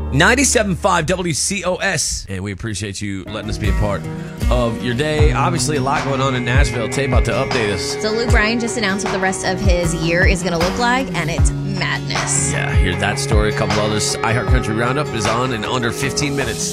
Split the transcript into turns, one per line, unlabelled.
97.5 WCOS. And we appreciate you letting us be a part of your day. Obviously, a lot going on in Nashville. Tay about to update us.
So Luke Bryan just announced what the rest of his year is going to look like, and it's madness.
Yeah, here's that story. A couple others. iHeart Country Roundup is on in under 15 minutes.